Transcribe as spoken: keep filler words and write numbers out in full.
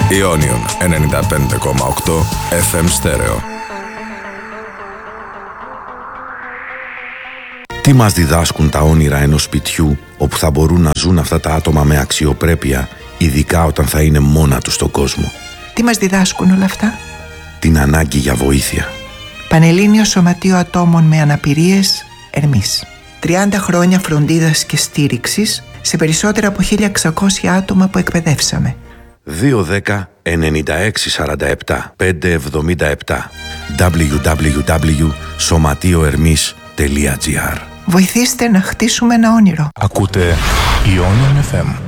Ionion ενενήντα πέντε κόμμα οκτώ εφ εμ στέρεο. Τι μας διδάσκουν τα όνειρα ενός σπιτιού όπου θα μπορούν να ζουν αυτά τα άτομα με αξιοπρέπεια, ειδικά όταν θα είναι μόνα τους στον κόσμο? Τι μας διδάσκουν όλα αυτά? Την ανάγκη για βοήθεια. Πανελλήνιο Σωματείο Ατόμων με Αναπηρίες, Ερμής. τριάντα χρόνια φροντίδας και στήριξης σε περισσότερα από χίλια εξακόσια άτομα που εκπαιδεύσαμε. δύο δέκα ενενήντα έξι σαράντα επτά πεντακόσια εβδομήντα επτά double-u double-u double-u τελεία σωματείο ερμής τελεία τζι άρ. Βοηθήστε να χτίσουμε ένα όνειρο. Ακούτε Ionion εφ εμ.